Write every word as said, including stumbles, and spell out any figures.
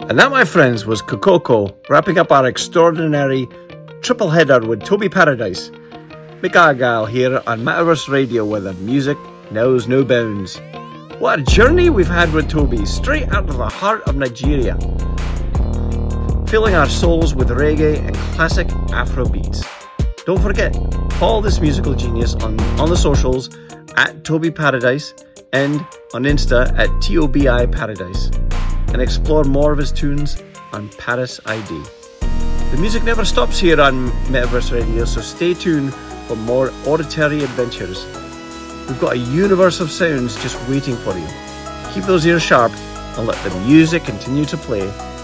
And that, my friends, was Kokoko, wrapping up our extraordinary triple header with Toby Paradise. Mick Argyle here on Metaverse Radio, where the music knows no bounds. What a journey we've had with Toby, straight out of the heart of Nigeria, filling our souls with reggae and classic Afro beats. Don't forget, follow this musical genius on, on the socials at Toby Paradise and on Insta at T O B I Paradise, and explore more of his tunes on Paris I D. The music never stops here on Metaverse Radio, so stay tuned for more auditory adventures. We've got a universe of sounds just waiting for you. Keep those ears sharp and let the music continue to play